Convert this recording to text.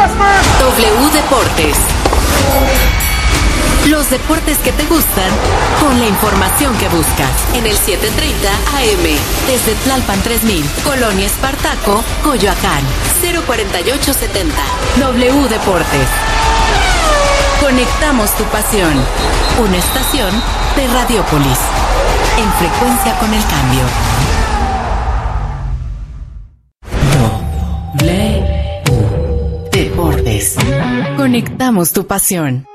W Deportes. Los deportes que te gustan con la información que buscas. En el 7:30 AM. Desde Tlalpan 3000, Colonia Espartaco, Coyoacán. 04870. W Deportes. Conectamos tu pasión. Una estación de Radiopolis. En frecuencia con el cambio. W Deportes. Conectamos tu pasión.